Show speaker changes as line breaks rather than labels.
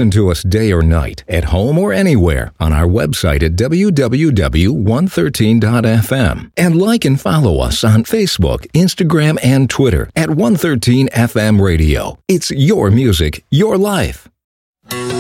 listen to us day or night, at home or anywhere, on our website at www.113.fm. And like and follow us on Facebook, Instagram, and Twitter at 113FM Radio. It's your music, your life.